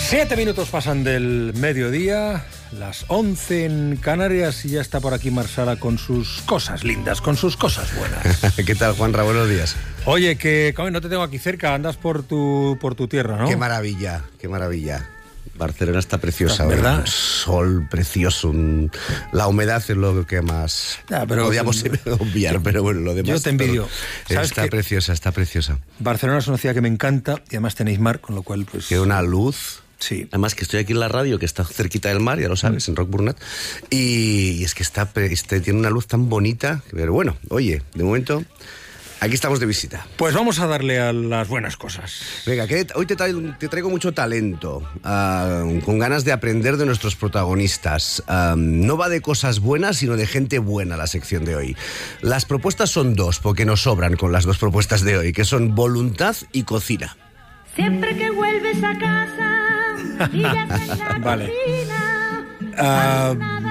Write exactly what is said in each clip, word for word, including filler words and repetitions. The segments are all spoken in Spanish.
Siete minutos pasan del mediodía, las once en Canarias, y ya está por aquí Marsala con sus cosas lindas, con sus cosas buenas. ¿Qué tal, Juanra? Buenos días. Oye, que coño, no te tengo aquí cerca, andas por tu por tu tierra, ¿no? Qué maravilla, qué maravilla. Barcelona está preciosa, ¿verdad? Un sol precioso, un... la humedad es lo que más ya, pero, podíamos obviar, pero bueno, lo demás... Yo te envidio. ¿Sabes está preciosa, está preciosa. Barcelona es una ciudad que me encanta y además tenéis mar, con lo cual pues... Que una luz... Sí. Además que estoy aquí en la radio, que está cerquita del mar, ya lo sabes, mm. en Rock Burnett, y, y es que está, este, tiene una luz tan bonita, pero bueno, oye, de momento... Aquí estamos de visita. Pues vamos a darle a las buenas cosas. Venga, que hoy te traigo, te traigo mucho talento, uh, con ganas de aprender de nuestros protagonistas. Uh, no va de cosas buenas, sino de gente buena la sección de hoy. Las propuestas son dos, porque nos sobran con las dos propuestas de hoy, que son voluntad y cocina. Siempre que vuelves a casa, y ya está en la vale. cocina, Uh...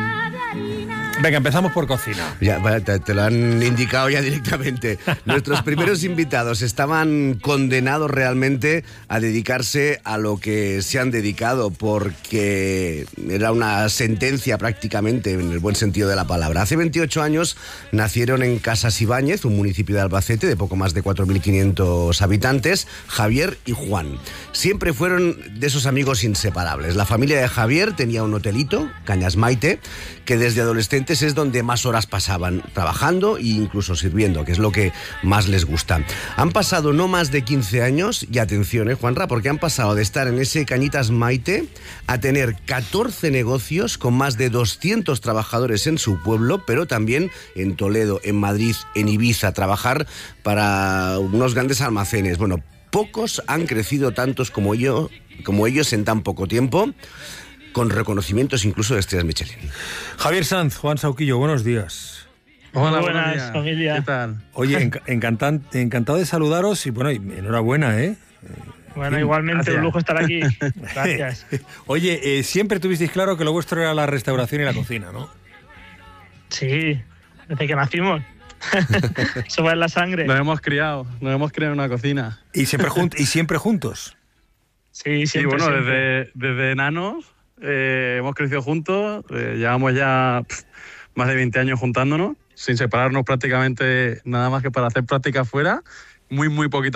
Venga, empezamos por cocina. Ya, te, te lo han indicado ya directamente. Nuestros primeros invitados estaban condenados realmente a dedicarse a lo que se han dedicado, porque era una sentencia prácticamente, en el buen sentido de la palabra. Hace veintiocho años nacieron en Casas Ibáñez, un municipio de Albacete de poco más de cuatro mil quinientos habitantes, Javier y Juan. Siempre fueron de esos amigos inseparables. La familia de Javier tenía un hotelito, Cañas Maite, que desde adolescentes es donde más horas pasaban, trabajando e incluso sirviendo, que es lo que más les gusta. Han pasado no más de quince años, y atención, eh, Juanra, porque han pasado de estar en ese Cañitas Maite a tener catorce negocios con más de doscientos trabajadores en su pueblo, pero también en Toledo, en Madrid, en Ibiza, trabajar para unos grandes almacenes. Bueno, pocos han crecido tantos como yo, como ellos en tan poco tiempo, con reconocimientos incluso de estrellas Michelin. Javier Sanz, Juan Sauquillo, buenos días. Hola, buenas, buenos familia. ¿Qué tal? Oye, enc encantan encantado de saludaros y bueno, y enhorabuena, ¿eh? Bueno, igualmente, gracias. Un lujo estar aquí. Gracias. Oye, eh, siempre tuvisteis claro que lo vuestro era la restauración y la cocina, ¿no? Sí, desde que nacimos. Eso va en la sangre. Nos hemos criado, nos hemos criado en una cocina. ¿Y siempre, jun ¿y siempre juntos? Sí, siempre. Sí, bueno, siempre. Desde, desde enanos eh, hemos crecido juntos, eh, llevamos ya pff, más de veinte años juntándonos, sin separarnos prácticamente nada más que para hacer prácticas fuera, muy, muy poquito